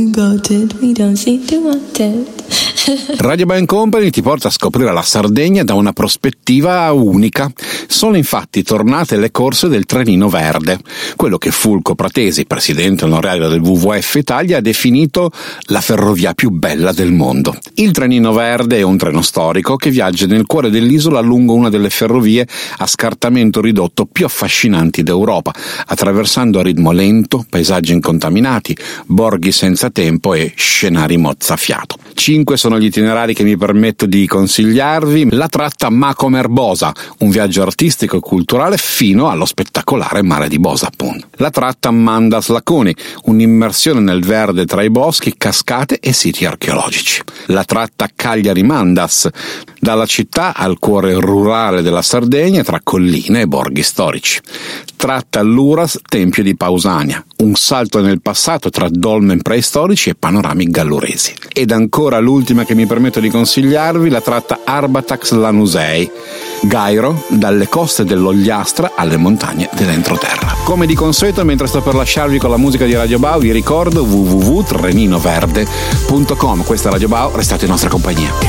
Radio Band Company ti porta a scoprire la Sardegna da una prospettiva unica. Sono infatti tornate le corse del trenino verde, quello che Fulco Pratesi, presidente onorario del WWF Italia, ha definito la ferrovia più bella del mondo. Il trenino verde è un treno storico che viaggia nel cuore dell'isola lungo una delle ferrovie a scartamento ridotto più affascinanti d'Europa, attraversando a ritmo lento paesaggi incontaminati, borghi senza tempo e scenari mozzafiato. 5 sono gli itinerari che mi permetto di consigliarvi. La tratta Macomer-Bosa, un viaggio artistico e culturale fino allo spettacolare mare di Bosa, appunto. La tratta Mandas-Laconi, un'immersione nel verde tra i boschi, cascate e siti archeologici. La tratta Cagliari-Mandas, dalla città al cuore rurale della Sardegna tra colline e borghi storici. Tratta Luras, Tempio di Pausania, un salto nel passato tra dolmen preistorici e panorami galluresi. Ed ancora l'ultima che mi permetto di consigliarvi, la tratta Arbatax-Lanusei, Gairo, dalle coste dell'Ogliastra alle montagne dell'entroterra. Come di consueto, mentre sto per lasciarvi con la musica di Radio Bau, vi ricordo www.treninoverde.com. Questa è Radio Bau, restate in nostra compagnia.